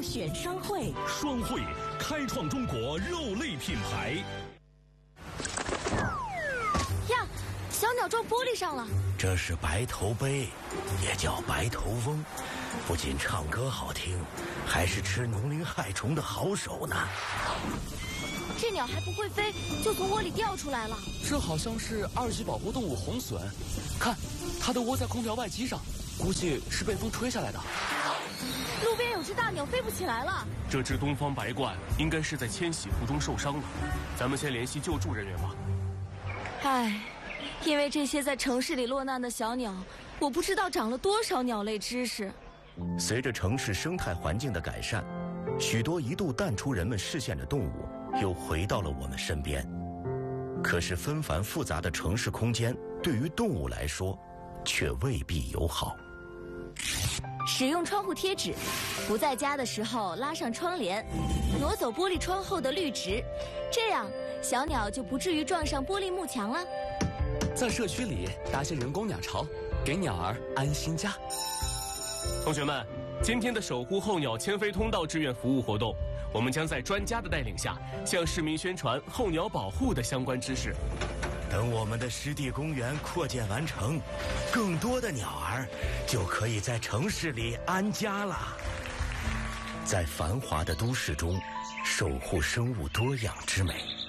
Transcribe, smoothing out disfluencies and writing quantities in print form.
选双汇， 双汇开创中国肉类品牌。 呀，小鸟撞玻璃上了。 这是白头鹎，也叫白头翁，不仅唱歌好听，还是吃农林害虫的好手呢。 这鸟还不会飞，就从窝里掉出来了。 这好像是2级保护动物红隼，看，它的窝在空调外机上，估计是被风吹下来的。 路边有只大鸟飞不起来了。 这只东方白鹳应该是在迁徙途中受伤了，咱们先联系救助人员吧。 唉，因为这些在城市里落难的小鸟，我不知道长了多少鸟类知识。 随着城市生态环境的改善，许多一度淡出人们视线的动物又回到了我们身边。可是纷繁复杂的城市空间对于动物来说却未必友好。 使用窗户贴纸，不在家的时候拉上窗帘，挪走玻璃窗后的绿植，这样小鸟就不至于撞上玻璃幕墙了。 在社区里搭些人工鸟巢，给鸟儿安心家。 同学们，今天的守护候鸟迁飞通道志愿服务活动，我们将在专家的带领下，向市民宣传候鸟保护的相关知识。 等我们的湿地公园扩建完成，更多的鸟儿就可以在城市里安家了。在繁华的都市中，守护生物多样之美。